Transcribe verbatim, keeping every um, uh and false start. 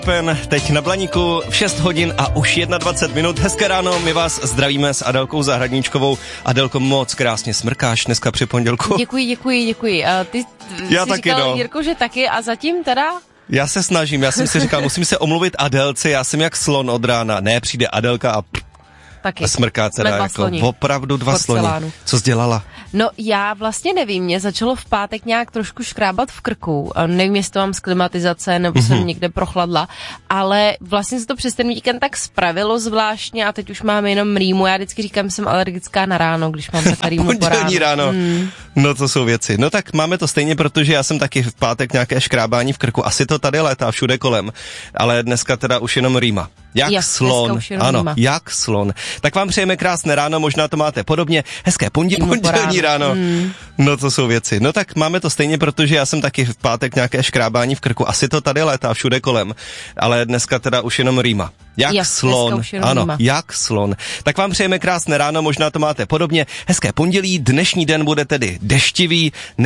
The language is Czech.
Pen, teď na Blaníku v šest hodin a už dvacet jedna minut. Hezké ráno, my vás zdravíme s Adelkou Zahradníčkovou. Adelko, moc krásně smrkáš dneska při pondělku. Děkuji, děkuji, děkuji. A ty Já jsi taky, říkal, no. Jirko, že taky a zatím teda... Já se snažím, já jsem si říkal, musím se omluvit Adelce, já jsem jak slon od rána. Ne, přijde Adelka a... Taky. A smrká teda jako sloni. Opravdu dva sloni. Co jsi dělala? No já vlastně nevím, mě začalo v pátek nějak trošku škrábat v krku. Nevím, jestli to mám z klimatizace, nebo mm-hmm. jsem někde prochladla, ale vlastně se to přes ten víkend tak spravilo zvláštně a teď už mám jenom rýmu. Já vždycky říkám, že jsem alergická na ráno, když mám tak rýmu po ránu. ráno. Hmm. No to jsou věci. No tak máme to stejně, protože já jsem taky v pátek nějaké škrábání v krku. Asi to tady létá všude kolem, ale dneska teda už jenom rýma. Jak Já, slon. Ano, rýma. jak slon. Tak vám přejeme krásné ráno, možná to máte podobně. Hezké pondělí, pondělní ráno. Hmm. No to jsou věci. No tak máme to stejně, protože já jsem taky v pátek nějaké škrábání v krku. Asi to tady létá všude kolem, ale dneska teda už jenom rýma. Jak Já, slon. Ano, rýma. jak slon. Tak vám přejeme krásné ráno, možná to máte podobně. Hezké pondělí, dnešní den bude tedy deštivý.